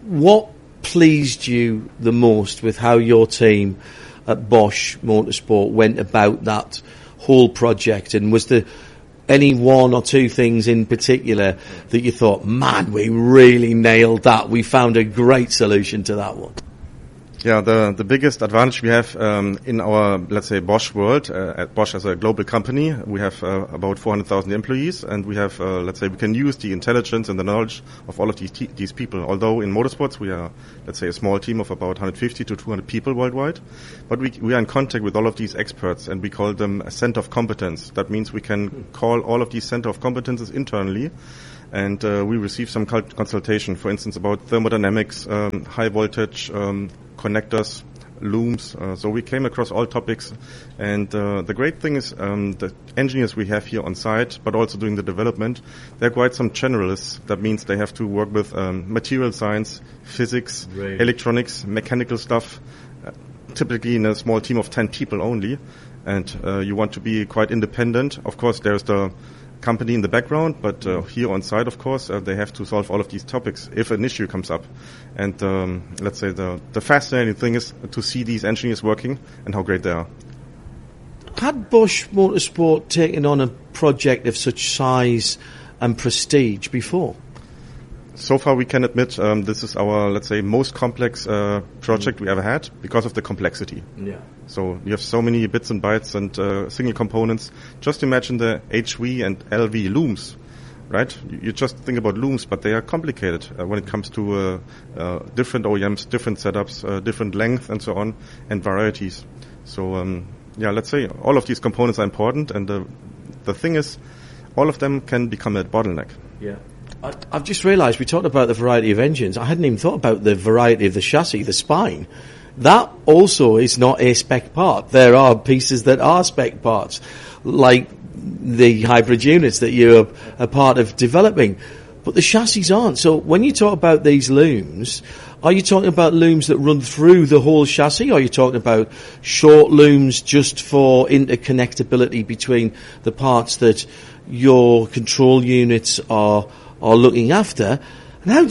what pleased you the most with how your team at Bosch Motorsport went about that whole project? And was there any one or two things in particular that you thought, man, we really nailed that, we found a great solution to that one? Yeah, the biggest advantage we have in our, let's say, Bosch world, at Bosch as a global company, we have about 400,000 employees, and we have, let's say, we can use the intelligence and the knowledge of all of these people. Although in motorsports we are, let's say, a small team of about 150 to 200 people worldwide, but we are in contact with all of these experts, and we call them a center of competence. That means we can call all of these center of competences internally, and we receive some consultation, for instance, about thermodynamics, high voltage, connectors, looms. So we came across all topics, and the great thing is the engineers we have here on site, but also doing the development, they're quite some generalists. That means they have to work with material science, physics, electronics, mechanical stuff, typically in a small team of 10 people only, and you want to be quite independent. Of course, there's the company in the background, but here on site, of course, they have to solve all of these topics if an issue comes up. And let's say the fascinating thing is to see these engineers working and how great they are. Had Bosch Motorsport taken on a project of such size and prestige before? So far, we can admit this is our, let's say, most complex project we ever had because of the complexity. Yeah. So you have so many bits and bytes and single components. Just imagine the HV and LV looms, right? You just think about looms, but they are complicated when it comes to different OEMs, different setups, different length, and so on, and varieties. So let's say all of these components are important, and the thing is, all of them can become a bottleneck. Yeah. I've just realised we talked about the variety of engines. I hadn't even thought about the variety of the chassis, the spine. That also is not a spec part. There are pieces that are spec parts, like the hybrid units that you're a part of developing. But the chassis aren't. So when you talk about these looms, are you talking about looms that run through the whole chassis? Or are you talking about short looms just for interconnectability between the parts that your control units are looking after? And how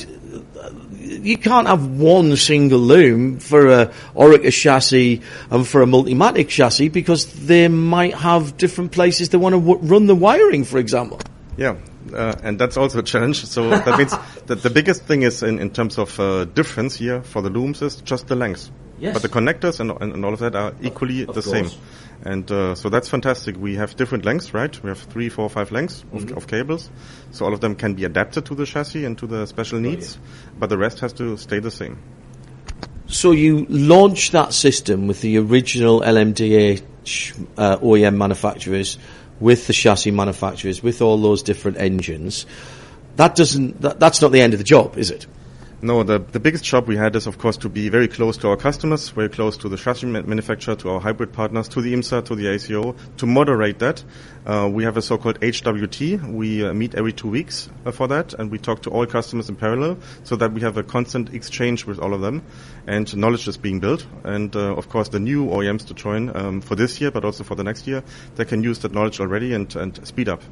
you can't have one single loom for a Orica chassis and for a Multimatic chassis, because they might have different places they want to run the wiring, for example. Yeah, and that's also a challenge. So that means that the biggest thing is in terms of difference here for the looms is just the length. Yes. But the connectors and all of that are equally the same. And so that's fantastic. We have different lengths, right? We have 3, 4, 5 lengths of cables. So all of them can be adapted to the chassis and to the special needs, but the rest has to stay the same. So you launched that system with the original LMDH OEM manufacturers, with the chassis manufacturers, with all those different engines. That's not the end of the job, is it? No, the biggest job we had is, of course, to be very close to our customers, very close to the chassis manufacturer, to our hybrid partners, to the IMSA, to the ACO, to moderate that. We have a so-called HWT. We meet every 2 weeks for that, and we talk to all customers in parallel so that we have a constant exchange with all of them, and knowledge is being built. And, of course, the new OEMs to join for this year, but also for the next year, they can use that knowledge already and speed up.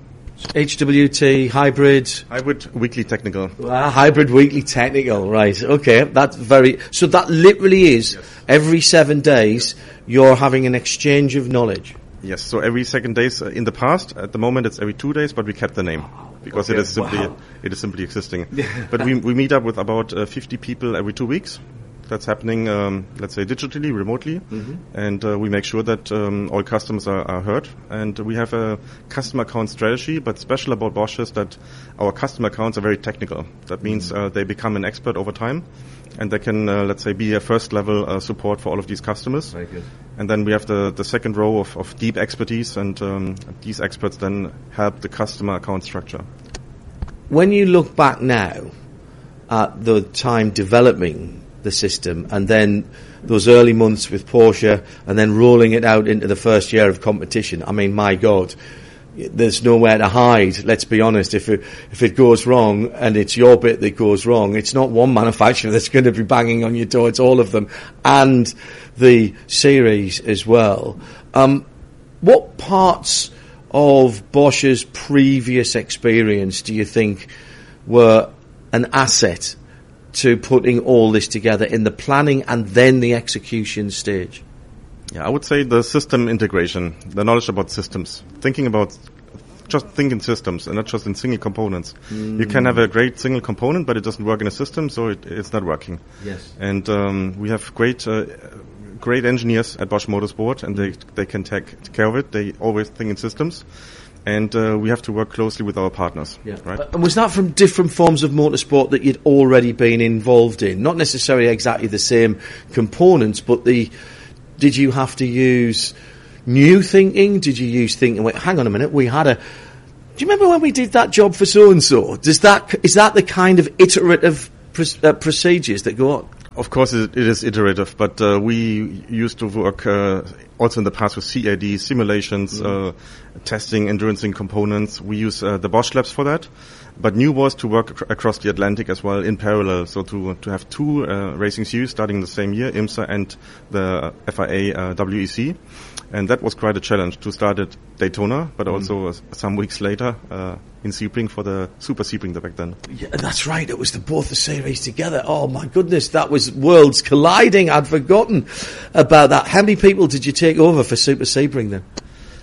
HWT, hybrid weekly technical. Hybrid weekly technical, right. Okay, that's so that literally is every 7 days you're having an exchange of knowledge. Yes, so every 2 days in the past. At the moment it's every 2 days, but we kept the name because it is simply existing. But we meet up with about 50 people every 2 weeks. That's happening, let's say, digitally, remotely, and we make sure that all customers are heard. And we have a customer account strategy, but special about Bosch is that our customer accounts are very technical. That means they become an expert over time, and they can, let's say, be a first-level support for all of these customers. Very good. And then we have the second row of deep expertise, and these experts then help the customer account structure. When you look back now at the time developing the system, and then those early months with Porsche, and then rolling it out into the first year of competition, I mean, my God, there's nowhere to hide. Let's be honest. If it goes wrong, and it's your bit that goes wrong, it's not one manufacturer that's going to be banging on your door. It's all of them, and the series as well. What parts of Bosch's previous experience do you think were an asset to putting all this together in the planning and then the execution stage? Yeah, I would say the system integration, the knowledge about systems, just think in systems and not just in single components. You can have a great single component, but it doesn't work in a system, so it's not working. Yes. And we have great engineers at Bosch Motorsport, and they can take care of it. They always think in systems. And we have to work closely with our partners. Yeah. Right? And was that from different forms of motorsport that you'd already been involved in? Not necessarily exactly the same components, but did you have to use new thinking? Did you use thinking, wait, hang on a minute, do you remember when we did that job for so-and-so? Is that the kind of iterative procedures that go on? Of course, it is iterative, but we used to work also in the past with CAD, simulations, testing, enduranceing components. We use the Bosch Labs for that. But new was to work across the Atlantic as well in parallel, so to have two racing series starting the same year, IMSA and the FIA WEC. And that was quite a challenge to start at Daytona, but also some weeks later in Sebring for the Super Sebring back then. Yeah, that's right. It was both the series together. Oh my goodness, that was worlds colliding. I'd forgotten about that. How many people did you take over for Super Sebring then?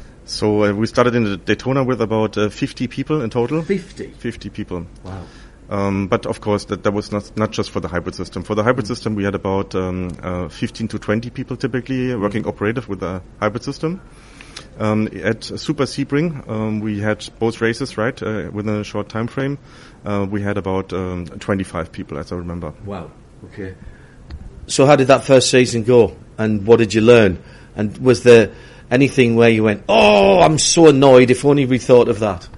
So we started in the Daytona with about 50 people in total. 50 people. Wow. But of course, that was not just for the hybrid system. For the hybrid system, we had about 15 to 20 people typically working operative with the hybrid system. At Super Sebring, we had both races, right, within a short time frame. We had about 25 people, as I remember. Wow. Okay. So how did that first season go? And what did you learn? And was there anything where you went, oh, I'm so annoyed, if only we thought of that?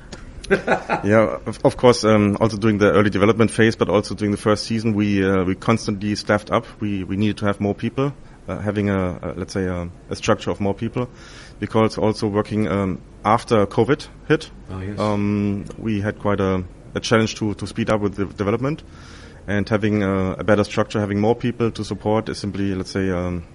Yeah, of course, also during the early development phase, but also during the first season, we constantly staffed up. We needed to have more people, having let's say a structure of more people, because also working after COVID hit, we had quite a challenge to speed up with the development, and having a better structure, having more people to support is simply, let's say,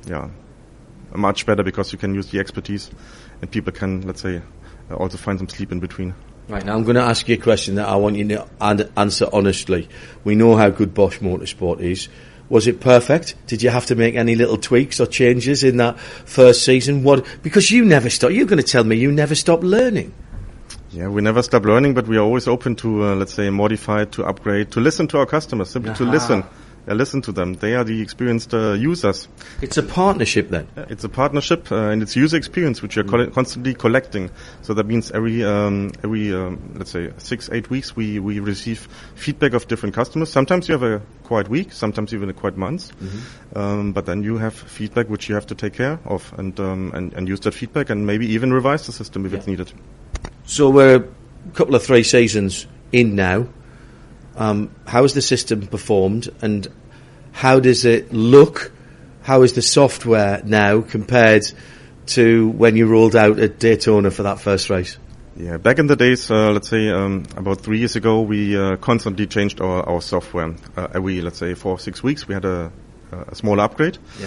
much better, because you can use the expertise and people can, let's say, also find some sleep in between. Right, now I'm going to ask you a question that I want you to answer honestly. We know how good Bosch Motorsport is. Was it perfect? Did you have to make any little tweaks or changes in that first season? Because you never stop. You're going to tell me you never stop learning. Yeah, we never stop learning, but we are always open to, let's say, modify, to upgrade, to listen to our customers, simply to listen. Listen to them. They are the experienced users. It's a partnership then? It's a partnership, and it's user experience, which you're constantly collecting. So that means every let's say 6-8 weeks, we receive feedback of different customers. Sometimes you have a quiet week, sometimes even a quiet month. But then you have feedback which you have to take care of and use that feedback and maybe even revise the system if it's needed. So we're a couple of 3 seasons in now. How has the system performed, and how does it look? How is the software now compared to when you rolled out at Daytona for that first race? Yeah, back in the days, let's say about 3 years ago, we constantly changed our software. Every, let's say, 4 or 6 weeks, we had a small upgrade. Yeah.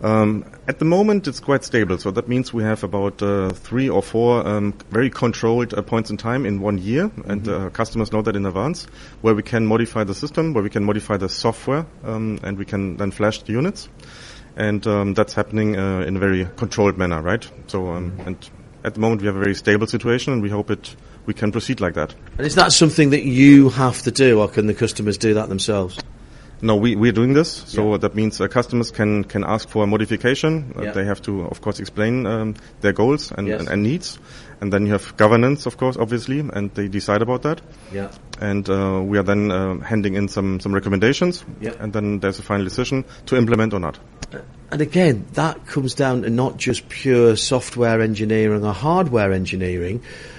At the moment, it's quite stable. So that means we have about 3 or 4 very controlled points in time in 1 year, and customers know that in advance, where we can modify the system, where we can modify the software, and we can then flash the units. And that's happening in a very controlled manner, right? So, and at the moment, we have a very stable situation, and we hope we can proceed like that. And is that something that you have to do, or can the customers do that themselves? No, we're doing this. So that means customers can ask for a modification. They have to, of course, explain their goals and needs. And then you have governance, of course, obviously, and they decide about that. Yeah. And we are then handing in some recommendations. Yeah. And then there's a final decision to implement or not. And again, that comes down to not just pure software engineering or hardware engineering.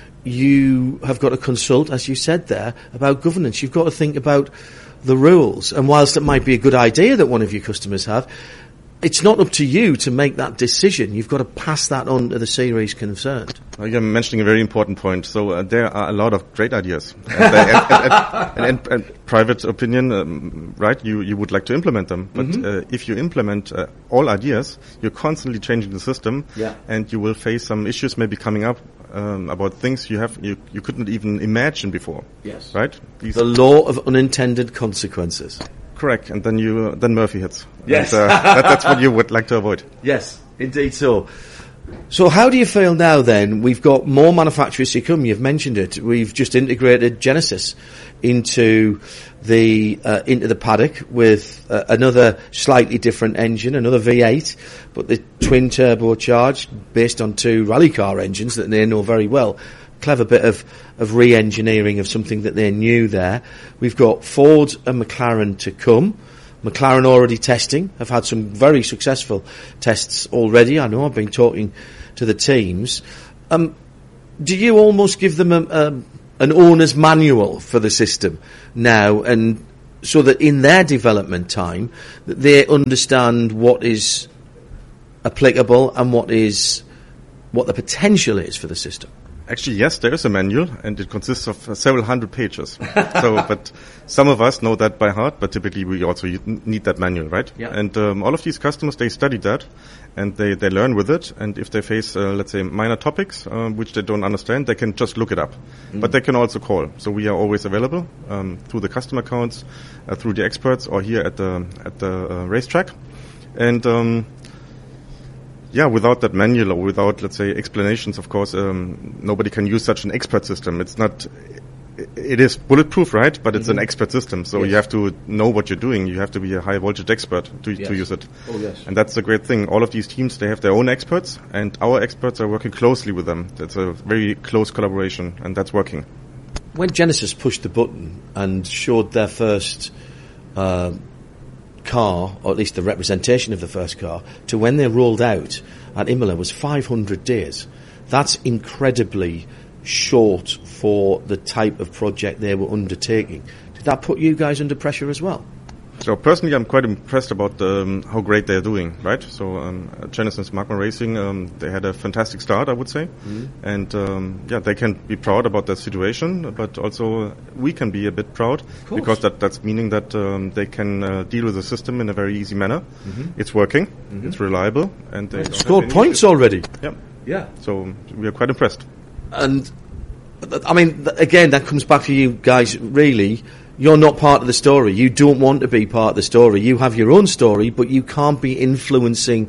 You have got to consult, as you said there, about governance. You've got to think about the rules. And whilst it might be a good idea that one of your customers have, it's not up to you to make that decision. You've got to pass that on to the series concerned. You're mentioning a very important point. So there are a lot of great ideas. And private opinion, right, you would like to implement them. But if you implement all ideas, you're constantly changing the system, and you will face some issues maybe coming up about things you couldn't even imagine before. Yes. Right? The law of unintended consequences. Correct, and then Murphy hits. Yes. And, that's what you would like to avoid. Yes, indeed so. So how do you feel now then? We've got more manufacturers to come, you've mentioned it. We've just integrated Genesis into the paddock with another slightly different engine, another V8, but the twin turbocharged based on 2 rally car engines that they know very well. Clever bit of re-engineering of something that they knew there. We've got Ford and McLaren to come. McLaren already testing, have had some very successful tests already. I know, I've been talking to the teams. Do you almost give them an owner's manual for the system now, and so that in their development time that they understand what is applicable and what the potential is for the system? Actually, yes, there is a manual, and it consists of several hundred pages. But some of us know that by heart, but typically we also need that manual, right? Yeah. And all of these customers, they study that, and they learn with it. And if they face, let's say, minor topics which they don't understand, they can just look it up. But they can also call. So we are always available through the customer accounts, through the experts, or here at the racetrack. And without that manual or without, let's say, explanations, of course, nobody can use such an expert system. It is bulletproof, right? But it's an expert system, so you have to know what you're doing. You have to be a high voltage expert to use it. Oh, yes. And that's the great thing. All of these teams, they have their own experts, and our experts are working closely with them. It's a very close collaboration, and that's working. When Genesis pushed the button and showed their first car, or at least the representation of the first car, to when they rolled out at Imola was 500 days. That's incredibly short for the type of project they were undertaking. Did that put you guys under pressure as well? So personally, I'm quite impressed about how great they're doing, right? So Genesis Magma Racing, they had a fantastic start, I would say. And they can be proud about their situation, but also we can be a bit proud because that's meaning that they can deal with the system in a very easy manner. It's working, it's reliable, and they scored points already. Yeah. So we are quite impressed. And I mean, again, that comes back to you guys, really. You're not part of the story. You don't want to be part of the story. You have your own story, but you can't be influencing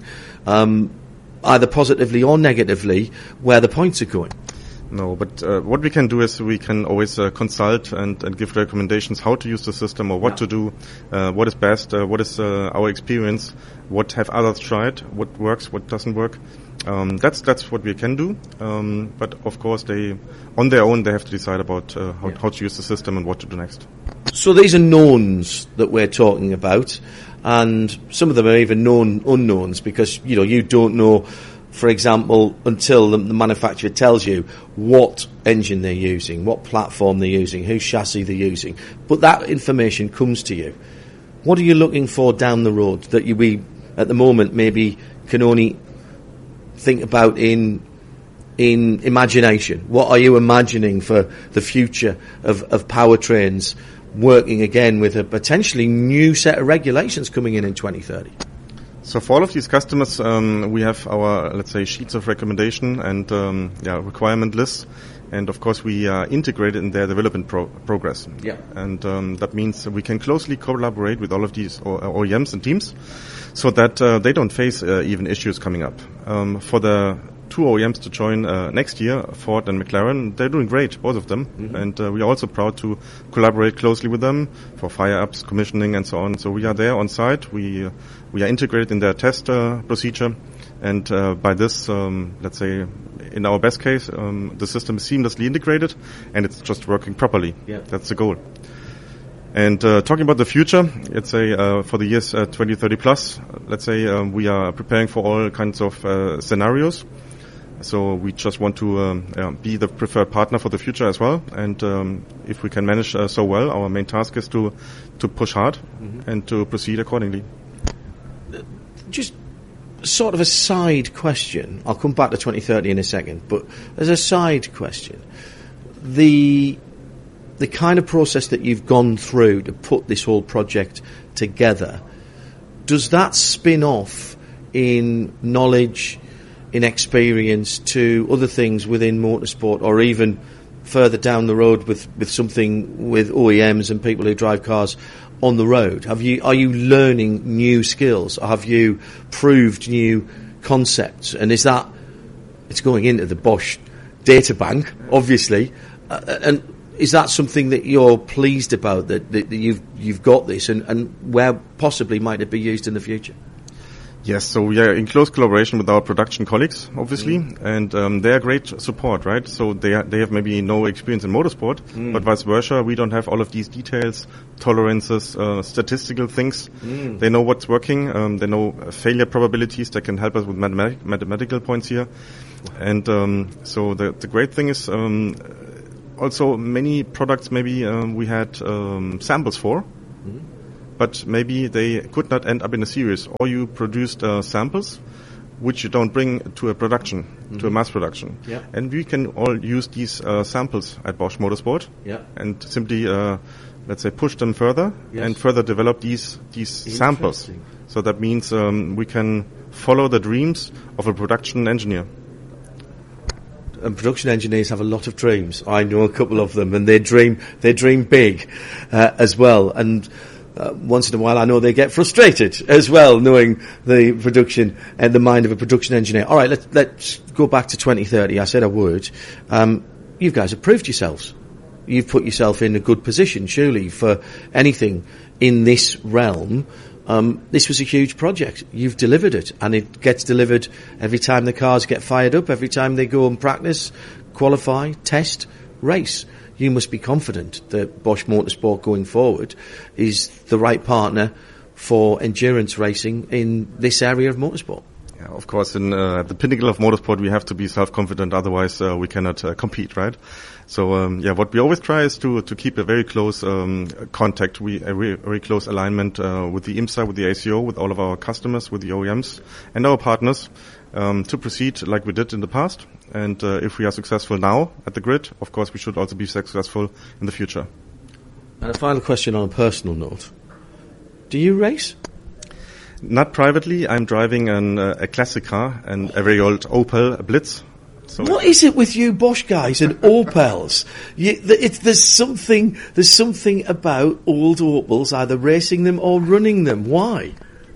either positively or negatively where the points are going. No, but what we can do is we can always consult and give recommendations how to use the system or what to do, what is best, what is our experience, what have others tried, what works, what doesn't work. That's what we can do. But of course, on their own, they have to decide about how to use the system and what to do next. So these are knowns that we're talking about, and some of them are even known unknowns because you don't know, for example, until the manufacturer tells you what engine they're using, what platform they're using, whose chassis they're using. But that information comes to you. What are you looking for down the road that we, at the moment, maybe can only think about in imagination? What are you imagining for the future of powertrains working again with a potentially new set of regulations coming in 2030? So for all of these customers, we have our, let's say, sheets of recommendation and requirement lists. And of course, we are integrated in their development progress. Yeah. And that means we can closely collaborate with all of these OEMs and teams so that they don't face even issues coming up. For the two OEMs to join next year, Ford and McLaren, they're doing great, both of them. And we are also proud to collaborate closely with them for fire-ups, commissioning, and so on. So we are there on site. We are integrated in their test procedure. And by this, let's say, in our best case, the system is seamlessly integrated and it's just working properly. Yeah. That's the goal. And talking about the future, let's say for the years 2030 plus, let's say we are preparing for all kinds of scenarios. So we just want to be the preferred partner for the future as well. And if we can manage so well, our main task is to push hard and to proceed accordingly. Just sort of a side question. I'll come back to 2030 in a second. But as a side question, the kind of process that you've gone through to put this whole project together, does that spin off in knowledge, in experience to other things within motorsport, or even further down the road with something with OEMs and people who drive cars on the road? Are you learning new skills? Have you proved new concepts? And is that, it's going into the Bosch data bank, obviously, and is that something that you're pleased about, that you've got this, and where possibly might it be used in the future? Yes, so we are in close collaboration with our production colleagues, obviously, and they are great support, right? So they have maybe no experience in motorsport, but vice versa, we don't have all of these details, tolerances, statistical things. They know what's working, they know failure probabilities, they can help us with mathematical points here. And so the great thing is also many products maybe we had samples for, but maybe they could not end up in a series, or you produced samples which you don't bring to a production, to a mass production. Yeah. And we can all use these samples at Bosch Motorsport, and simply, let's say, push them further and further develop these samples. So that means we can follow the dreams of a production engineer. And production engineers have a lot of dreams. I know a couple of them, and they dream big as well. And once in a while, I know they get frustrated as well, knowing the production and the mind of a production engineer. All right, let's go back to 2030. I said I would. You guys have proved yourselves. You've put yourself in a good position, surely, for anything in this realm. This was a huge project. You've delivered it, and it gets delivered every time the cars get fired up, every time they go and practice, qualify, test, race. You must be confident that Bosch Motorsport going forward is the right partner for endurance racing in this area of motorsport. Yeah, of course, at the pinnacle of motorsport, we have to be self-confident, otherwise we cannot compete, right? So, what we always try is to keep a very close contact, a very close alignment with the IMSA, with the ACO, with all of our customers, with the OEMs and our partners, to proceed like we did in the past. And if we are successful now at the grid, of course, we should also be successful in the future. And a final question on a personal note. Do you race? Not privately. I'm driving a classic car, and a very old Opel Blitz. So what is it with you Bosch guys and Opels? There's something about old Opels, either racing them or running them. Why?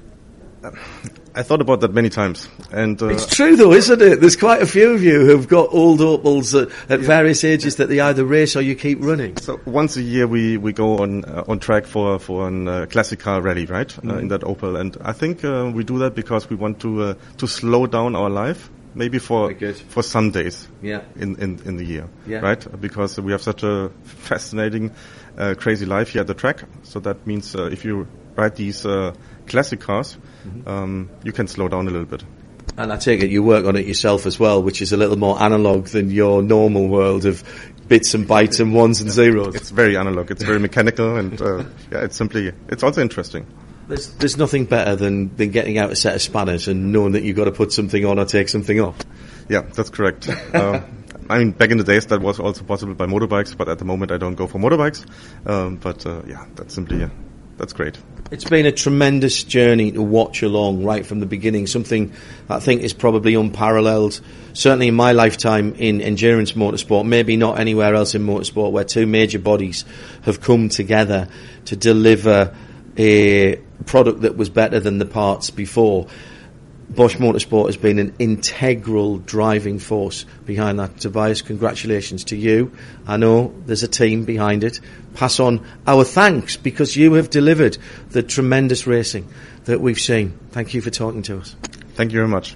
I thought about that many times, and it's true though, isn't it? There's quite a few of you who've got old Opels at various ages that they either race or you keep running. So once a year we go on track for a classic car rally, right? In that Opel, and I think we do that because we want to slow down our life, maybe for some days, in the year, right? Because we have such a fascinating, crazy life here at the track. So that means if you ride these classic cars, you can slow down a little bit. And I take it you work on it yourself as well, which is a little more analog than your normal world of bits and bytes and ones and zeros. It's very analog. It's very mechanical, and it's also interesting. There's nothing better than getting out a set of spanners and knowing that you've got to put something on or take something off. Yeah, that's correct. I mean, back in the days that was also possible by motorbikes, but at the moment I don't go for motorbikes. That's great. It's been a tremendous journey to watch along right from the beginning, something I think is probably unparalleled, certainly in my lifetime in endurance motorsport, maybe not anywhere else in motorsport, where two major bodies have come together to deliver a product that was better than the parts before. Bosch Motorsport has been an integral driving force behind that. Tobias, congratulations to you. I know there's a team behind it. Pass on our thanks, because you have delivered the tremendous racing that we've seen. Thank you for talking to us. Thank you very much.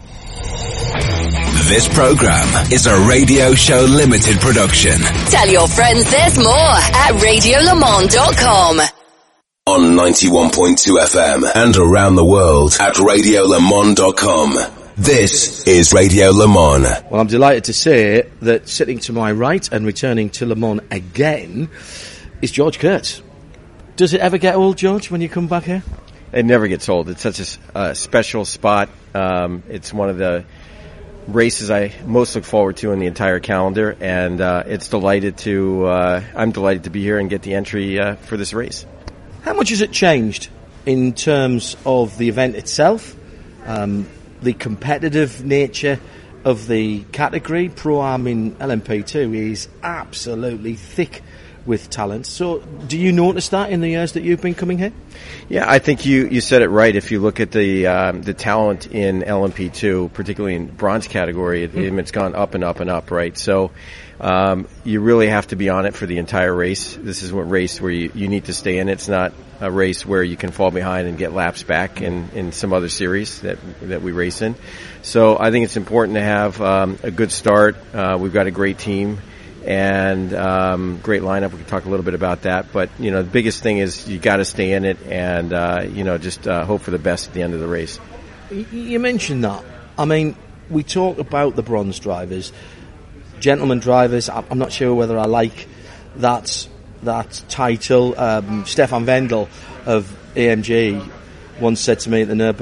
This program is a Radio Show Limited production. Tell your friends there's more at radiolemans.com. On 91.2 FM and around the world at radiolemans.com. This is Radio Le Mans. Well, I'm delighted to say that sitting to my right and returning to Le Mans again is George Kurtz. Does it ever get old, George, when you come back here? It never gets old. It's such a special spot. It's one of the races I most look forward to in the entire calendar, and I'm delighted to be here and get the entry for this race. How much has it changed in terms of the event itself, the competitive nature of the category? Pro-Am in LMP2 is absolutely thick with talent. So do you notice that in the years that you've been coming here? Yeah, I think you said it right. If you look at the talent in LMP2, particularly in bronze category, it's gone up and up and up, right? So you really have to be on it for the entire race. This is a race where you need to stay in. It's not a race where you can fall behind and get laps back in some other series that we race in. So I think it's important to have a good start. We've got a great team and great lineup. We can talk a little bit about that. But, the biggest thing is you got to stay in it and, just hope for the best at the end of the race. You mentioned that. I mean, we talk about the bronze drivers. Gentleman drivers, I'm not sure whether I like that title. Stefan Wendel of AMG once said to me at the